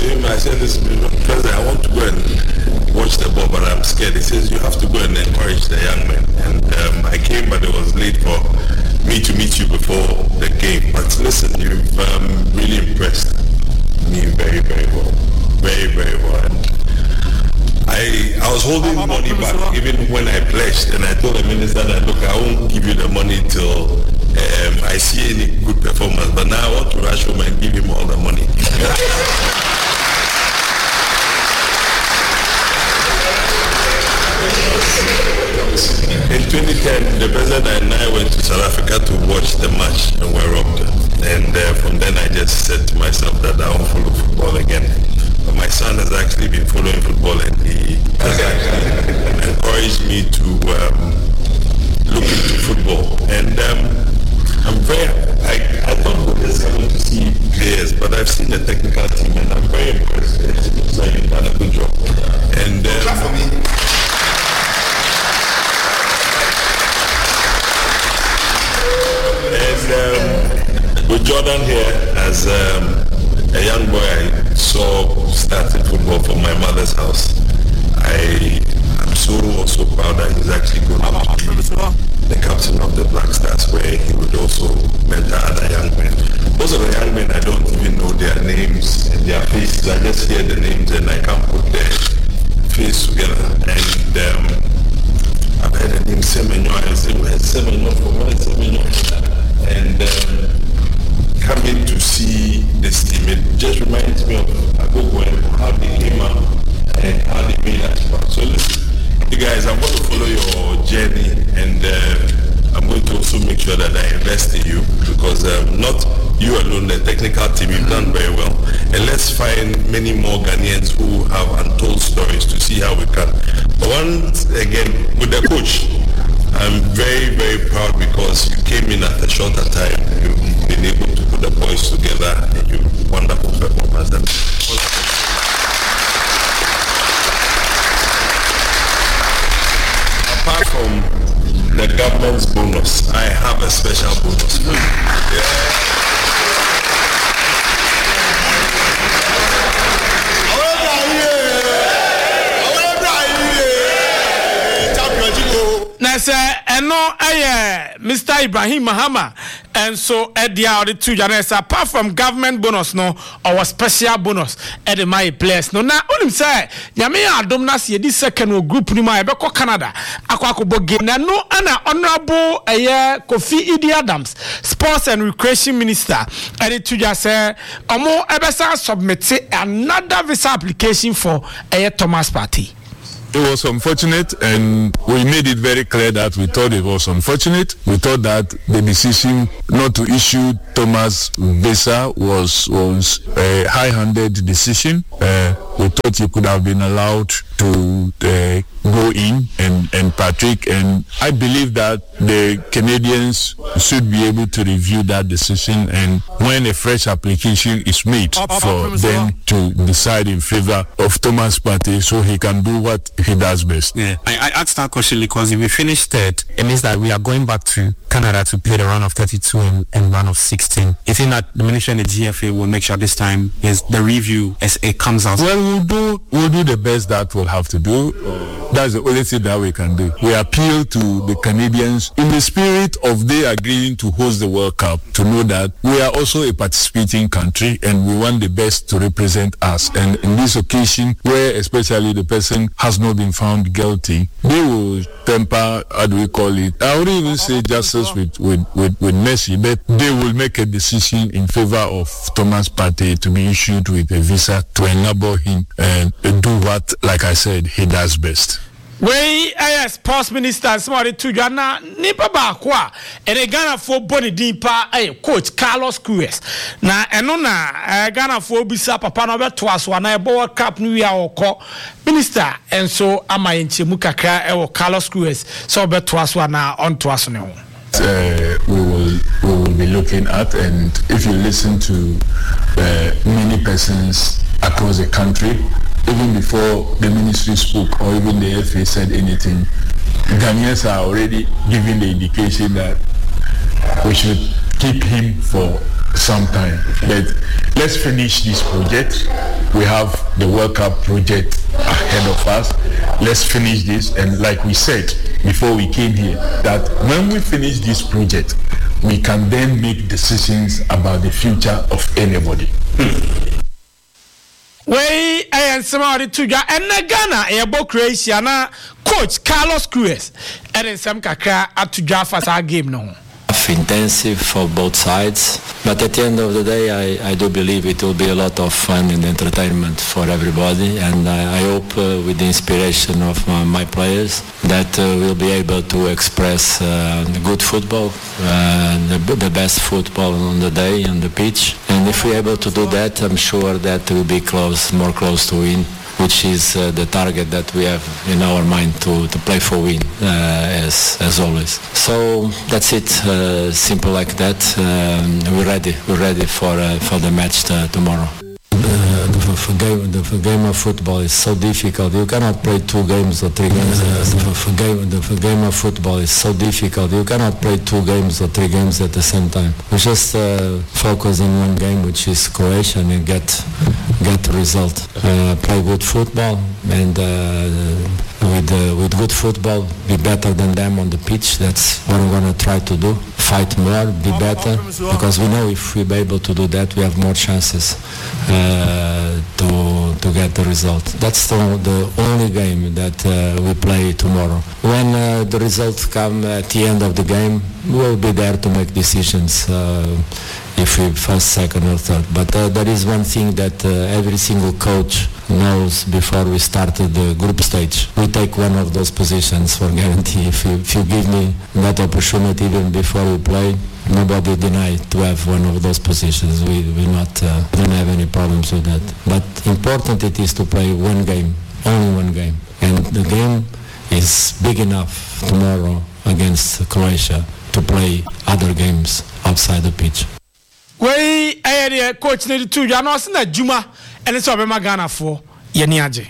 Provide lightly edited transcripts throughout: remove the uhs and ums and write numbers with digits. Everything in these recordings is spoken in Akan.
to him, I said, listen, President, I want to go and watch the ball, but I'm scared. He says, you have to go and encourage the young men. And I came, but it was late for me to meet you before the game. But listen, you've really impressed me very, very well. Very, very well. And I was holding money back even when I pledged, and I told the minister that, look, I won't give you the money till I see any good performance, but now I want to rush home and give him all the money. In 2010, the president and I went to South Africa to watch the match, and we were robbed. And from then I just said to myself that I won't follow football again. But my son has actually been following football, and he has actually encouraged me to look into football. And I'm very, I thought we were just coming to see players, but I've seen the technical team, and I'm very impressed. It looks like you've done a good job. And clap for me. And with Jordan here, as a young boy, I saw starting football from my mother's house. I'm so also proud that he's actually going to be the captain of the Black Stars, where he would also mentor other young men. Most of the young men, I don't even know their names and their faces. I just hear the names and I can't put their face together. And I've heard the name Semenyo. I say, where's Semenyo from? Where's Semenyo? And coming to see this team, it just reminds me of Agogo and how they came up and how they made that part. So listen, you guys, I'm going to follow your journey, and I'm going to also make sure that I invest in you, because not you alone, the technical team, you've done very well. And let's find many more Ghanaians who have untold stories to see how we can. But once again, with the coach, I'm very, very proud because you came in at a shorter time. You've been able to put the boys together, and you wonderful performance. Apart from the government's bonus, I have a special bonus for you. Yeah. Mr. Ibrahim Mahama, and so at the other two janets, apart from government bonus, no, or special bonus at the my place. No, now, only say, Yamea Domnas, this second group in my Beko Canada, Aquaco game, and no, Anna Honorable Kofi Idi Adams, Sports and Recreation Minister, and it to just say, Omo Ebesa submitted another visa application for a Thomas Party. It was unfortunate, and we made it very clear that we thought it was unfortunate. We thought that the decision not to issue Thomas visa was a high-handed decision. We thought he could have been allowed to go in and partake, and I believe that the Canadians should be able to review that decision, and when a fresh application is made for them to decide in favor of Thomas Partey, so he can do what he does best. Yeah, I asked that question because if we finish third, it means that we are going back to Canada to play the round of 32 and round of 16. You think that the ministry and the GFA will make sure this time is the review as it comes out? Well, we'll do the best that we'll have to do. That's the only thing that we can do. We appeal to the Canadians in the spirit of they agreeing to host the World Cup, to know that we are also a participating country and we want the best to represent us. And in this occasion, where especially the person has not been found guilty, they will temper, how do we call it? I wouldn't even say justice with mercy, but they will make a decision in favor of Thomas Partey to be issued with a visa to enable him and do what, like I said, he does best. We sports minister somebody to Ghana nipa ba kwa ene Ghana for body dimpa coach Carlos Cruz na eno na Ghana for bisa papa no beto aso na World Cup no ya okọ minister enso ama yenchemu kakra e Carlos Cruz so beto aso na onto aso ne ho. We will be looking at, and if you listen to many persons across the country, even before the ministry spoke or even the FA said anything, Ghanaians are already giving the indication that we should keep him for some time. But let's finish this project. We have the World Cup project ahead of us. Let's finish this, and like we said before we came here, that when we finish this project, we can then make decisions about the future of anybody. Way I am somebody to ya and Ghana ebo Croatia na coach Carlos Cruz and some kakra at to Jaffa our game no. Intensive for both sides, but at the end of the day I do believe it will be a lot of fun and entertainment for everybody, and I hope with the inspiration of my players that we'll be able to express good football, the best football on the day on the pitch, and if we're able to do that, I'm sure that we'll be more close to win, which is the target that we have in our mind to play for win as always. So that's it, simple like that. We're ready for the match tomorrow. The game of football is so difficult. You cannot play 2 games or 3 games. The game of football is so difficult. You cannot play 2 games or 3 games at the same time. We just focus on one game, which is Croatia, and get the result. Play good football, and with good football, be better than them on the pitch. That's what I'm going to try to do. Fight more, be better, because we know if we're able to do that, we have more chances to get the result. That's the only game that we play tomorrow. When the results come at the end of the game, we'll be there to make decisions if we first, second or third. But there is one thing that every single coach knows before we started the group stage. We take one of those positions for guarantee. If you give me that opportunity even before we play, nobody deny to have one of those positions. We don't have any problems with that. But important it is to play one game, only one game. And the game is big enough tomorrow against Croatia to play other games outside the pitch. Way I coach needed to Janos na Juma and it's over Magana for Yeniaje.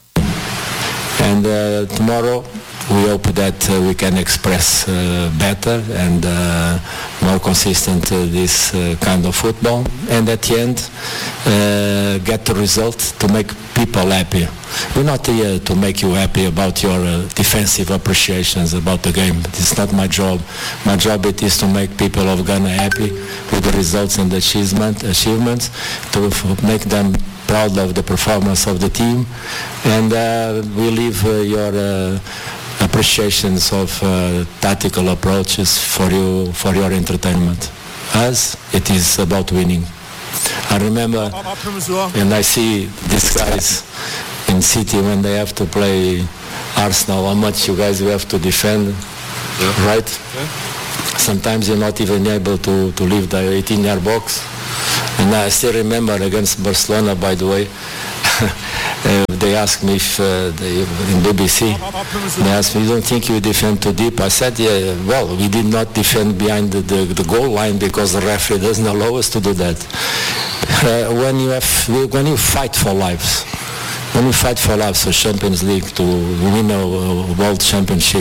And tomorrow we hope that we can express better and more consistent this kind of football, and at the end get the result to make people happy. We're not here to make you happy about your defensive appreciations about the game. It's not my job. My job it is to make people of Ghana happy with the results and the achievements, to make them proud of the performance of the team, and we leave your appreciations of tactical approaches for your entertainment. Us, it is about winning. I remember, and I see these guys in City when they have to play Arsenal, how much you guys have to defend, right? Yeah. Sometimes you're not even able to leave the 18-yard box. And I still remember against Barcelona, by the way, they asked me if in BBC, they asked me, you don't think you defend too deep? I said, yeah, well, we did not defend behind the goal line because the referee doesn't allow us to do that. When you fight for lives, for Champions League, to win a world championship,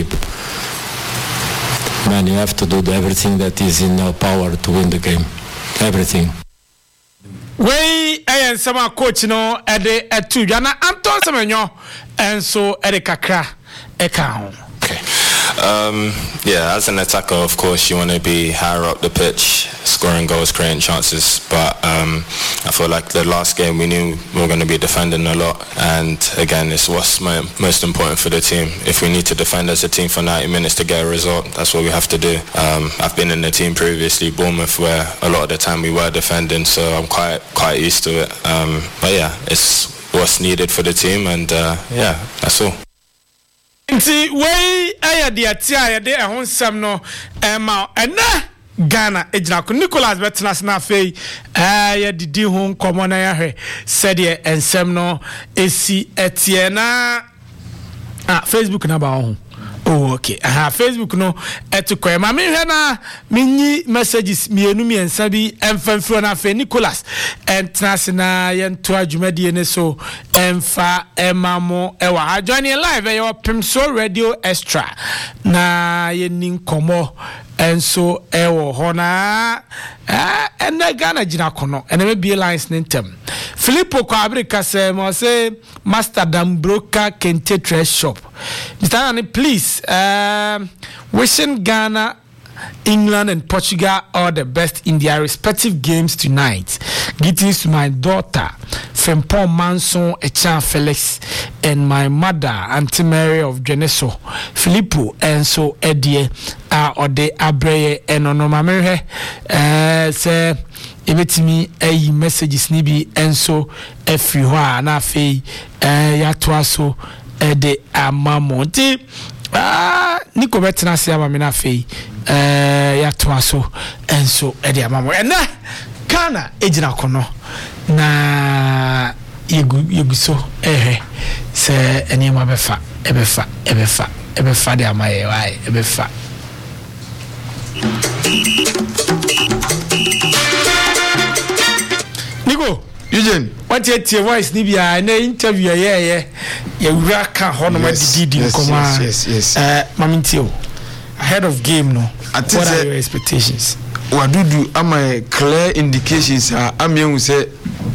man, you have to do everything that is in our power to win the game. Everything. Way I am some coach no at the at 2 Jana Anton Semenyo and so at the Kakra Eka. Okay. Yeah, as an attacker, of course, you want to be higher up the pitch, scoring goals, creating chances. But I feel like the last game we knew we were going to be defending a lot. And again, it's what's most important for the team. If we need to defend as a team for 90 minutes to get a result, that's what we have to do. I've been in the team previously, Bournemouth, where a lot of the time we were defending, so I'm quite used to it. But yeah, it's what's needed for the team, and yeah, that's all. Nti wey aya de atia ya de ehon sam no ma ena Ghana ejina ko Nicholas Betnas na fei ya didi ho nkomo na ya hwe said ye ensem no esi etie na Facebook na ba ho. Oh, okay. Facebook no etukwe ma me hwe na minyi messages mienu miensa bi emfamfro na fe Nicholas entnas na yento adwumade ne so emfa emamo ewa join live your Pimso Radio Extra na yenin komo and so ewo hona and Ghana jina kono and me be lines nintem Filippo Kwabrika say Master Dambroka Kente Trash Shop Mr. Annie, please wishing Ghana, England and Portugal all the best in their respective games tonight. Greetings to my daughter Frempon Manson Echan Felix and my mother Auntie Mary of Geneso Filippo and so Edie or the Abreye and Onomamere say ebetimi ayi messages ni bi enso afiri ho a na afei yatoa so de amamonti niko betena se amame na afei yatoa so enso de amamo ena kana ejina kono na yegu so se enema befa de amaye wai ebefa Nico, Eugene, what yet your voice Nibia and interview you rack on my did yes. Mamintio ahead of game no. What are your expectations? What do am I clear indications I'm young say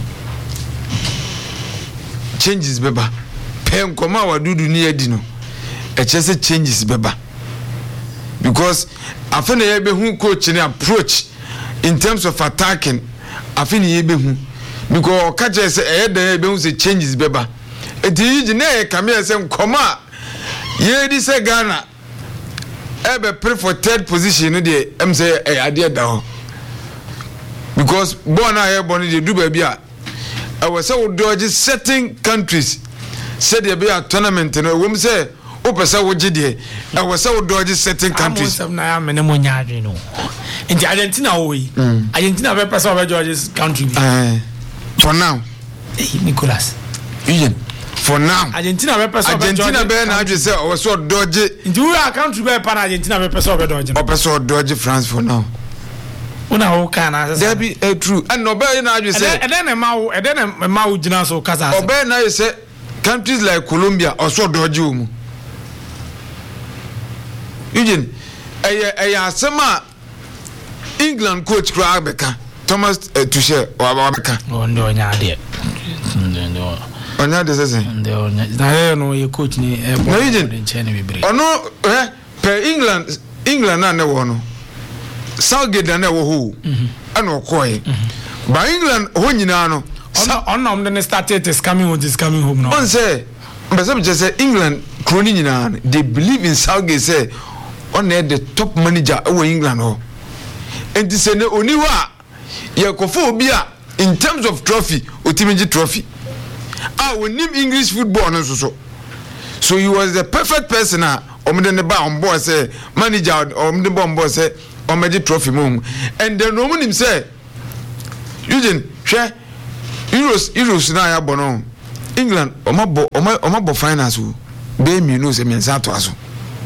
changes beba. Pen koma what do near dino. A chess changes beba. Because I find a who coach and approach in terms of attacking. I feel you because catches a changes beba. It is ne come here say come on. Ye this Ghana. Ebe pray for third position dey em say idea down. Because born here born dey do baby a. I was say we dodge certain countries. Said there be a tournament no we say o pesa wo gide. I was say we dodge certain countries. Na am na mo nyaadwe no. Inti Argentina we. Argentina be pesa we dodge country. For now. Nicholas. Eugene. For now, Argentina be person Argentina be na adwe say o so dodge. Nti we country be pan Argentina be person be dodge. O person dodge France for now. Una ho kana say. There be true. And no be na adwe say. E den ma wo gina so kasa. O be na say countries like Colombia o so dodge o. Eugene, asema England coach kra abeka. Thomas Tuchel o abeka. O ndo nya de. Ndo Onya de sese. Na no ye coach ni ono per England na ne wo no. Southgate na wo ho. Ana okoye. Ba England ho nyina no. On the started is coming home now. On say, but some just say England crony nyina they believe in Southgate say on the top manager over England ho. And this say oni wa ye kofo obi a in terms of trophy, Otimeji trophy. We name English football no so he was the perfect person omde ba on board say manager omde ba on board say omedi trophy mum and then no him say Eugene hwe Euros na ya bono England omabo finals o be mi no say mensa to aso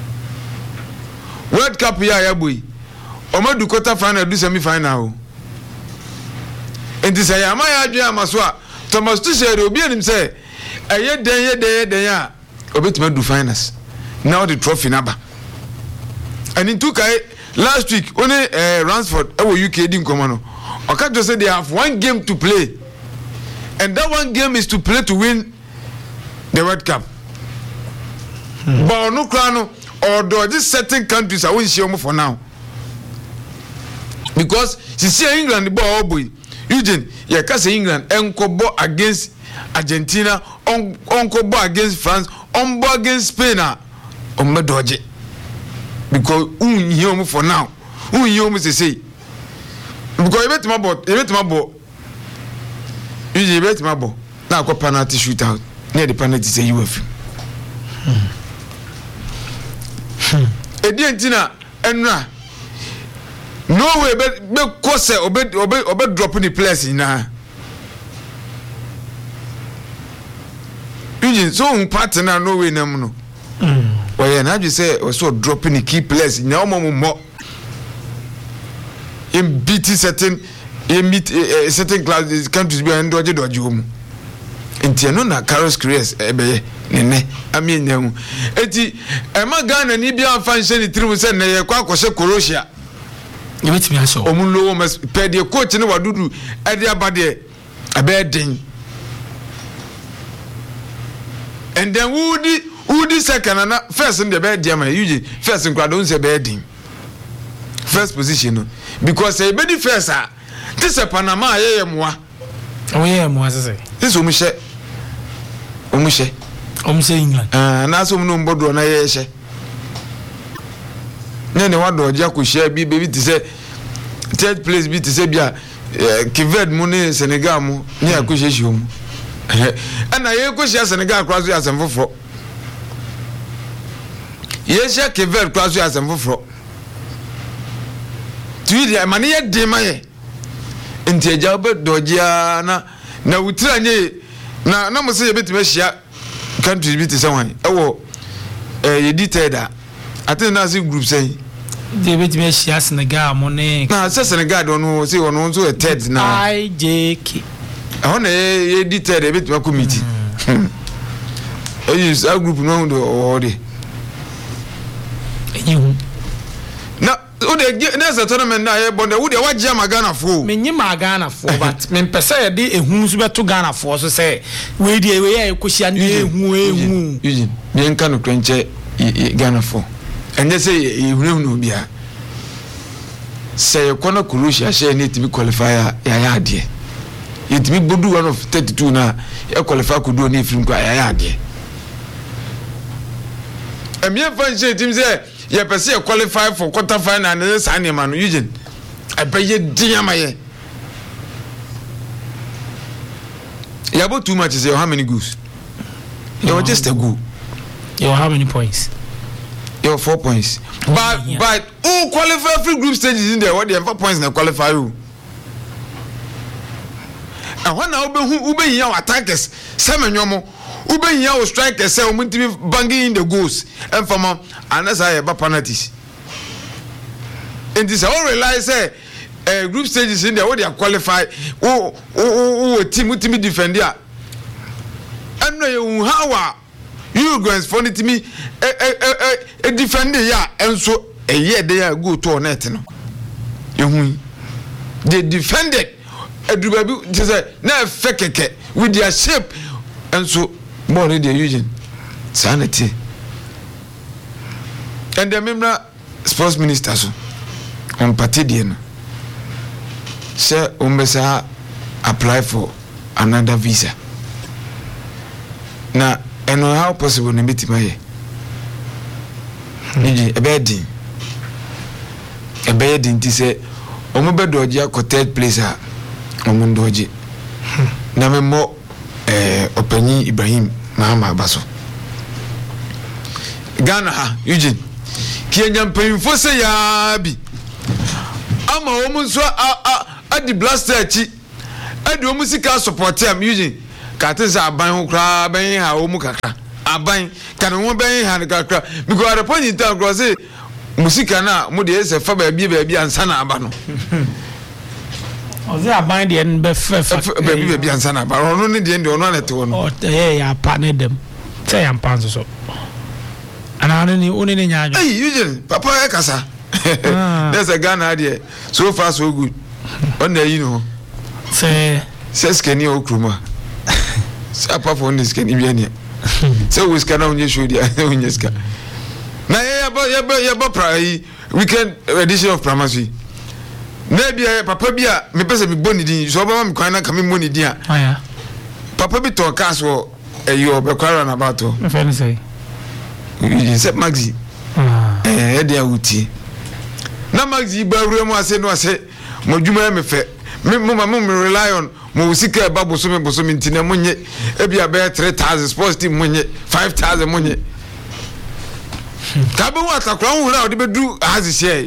World Cup ya boy omadu quarter final do semi final o enti say ya ma ya dwe amaso a Thomas Tuchel obi anim say eye den a obetuma do finals now the trophy number and in tukai last week only Ransford UK din komo no oka just say they have one game to play and that one game is to play to win the World Cup but no kra no or do certain countries I won't share for now because see England ball boy Eugene, you can say England enkobo against Argentina, onkobo against France, onbo against Spain, dodge because you for now, you say because you bet my ball, you bet my ball. Now go penalty shootout near the penalty say UF. Argentina enra. No way be cause obed dropping the players in Eugene so partner no way nam no. Well yeah na just say so dropping the key players in more in beat certain class countries be and dodge home. Enti no na Carlos Cruz ebe nene amien nyahu. Enti e ma Ghana ni bia fan hye ni trimu se na ye kwa kwose Croatia. you bet me aso omulo mas pe de coach ne wadudu e de abade abedin and then Woody second na first in the bed Germany usually first in crowd don't say bedin first position because e be the first this a Panama yeyemwa oyeyemwa say this omushe England na so no mbodo na yehye ne wado oja ko share bi baby to say third place bi to say bia Kived mu ne Senegal mu ne akohyehyɛ mu ana ye ko share Senegal kwaso ya semfoforo ye share Kived kwaso ya semfoforo tuidi amane ye de maye nti eja obedogia na wutira nye na mo se ye betime hia country bi te say wan ewo ye detailed ati na see group say they betime hia Senegal mo ne na say Senegal don no say ono so third na IJK ona ye detailed betime committee use a group no do ode you na o de na tournament na ye bonde wo de wagye Ghana fo menyi Ghana fo but me pese ye de ehun so beto Ghana fo so say we de we ye kohia na ehun Eugene me nka no kwenche Ghana fo enye say ehunu bia say kono Croatia share ni timi qualifier ya ade yetimi bodu one of 32 na e qualify kodu ni film kwa ya ade emie fan share timi say ye pese ye qualify for quarter final na say na man Eugene abaye diamaye you about too much say how many goals you just a goal you how many points you 4 points but who qualify for group stages in there what the 4 points na qualify you and when now ube here attackers semenyomo ube here strikers say omutimi banging in the goals and from unless I have penalties and this all realize say group stages in there what they are qualify team ultimate defender and no how you guys funny to me a defender ya and so a year they are go to net no you they defended a dubabi just na fekeke with their shape and so more they are using sanity and the member sports minister so on party no say umbesa apply for another visa na and how possible na meet my niji ebedin ti say omo bedoji akọ third place a omo ndoji na memo opanyi Ibrahim Mahama Baso Ghana ha Eugene Kenya mpanyimfo say ya bi ama omo so adi blaster chi adi omo sika support am Eugene katisa aban ho kra ben ha omu kakra aban kan ho ben ha kakra because the point in time say musika na mo de se fa ba bia ansa na aba no oze aban de en be fa bia ansa na aba ono ne de ono na te ono o ya pa ne dem say am pan so ana ni oni ne nya adwo Eugene papa e kasa there's a Ghana there so far so good on there you know say skeni okruma apart from this can be so we can only show the onyeska na ya ba weekend edition of Pharmacy maybe papa bia me pese me boni din so ba me kwan na kame money din a papa bi to cast wo you be kwara na about to me fan say you say Maxi dia uti na Maxi ba wure mu ase no ase mo dwuma me fe me rely on mo sika ba boso me ntina monye ebia be 3000 sports team monye 5000 monye ka be wa takwa hu na odi be du hazi share